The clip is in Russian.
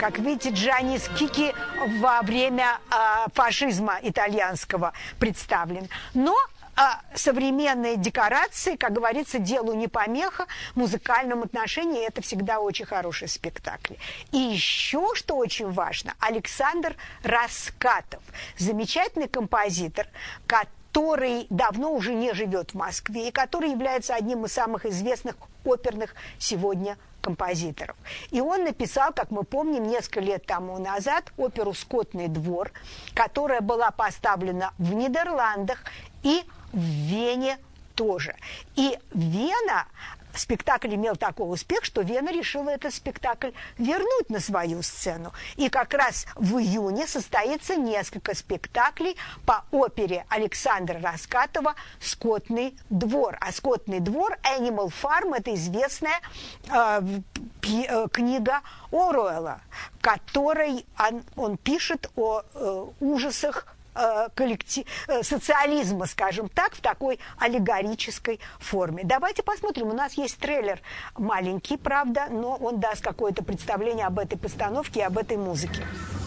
Как видите, Джанни Скики во время фашизма итальянского представлен. Но современные декорации, как говорится, делу не помеха, в музыкальном отношении это всегда очень хороший спектакль. И еще, что очень важно, Александр Раскатов, замечательный композитор, который давно уже не живет в Москве и который является одним из самых известных оперных сегодня композиторов. И он написал, как мы помним, несколько лет тому назад оперу «Скотный двор», которая была поставлена в Нидерландах и в Вене тоже. И Вена, спектакль имел такой успех, что Вена решила этот спектакль вернуть на свою сцену. И как раз в июне состоится несколько спектаклей по опере Александра Раскатова «Скотный двор». А «Скотный двор» «Animal Farm» – это известная книга Оруэлла, в которой он пишет о ужасах социализма, скажем так, в такой аллегорической форме. Давайте посмотрим. У нас есть трейлер маленький, правда, но он даст какое-то представление об этой постановке и об этой музыке.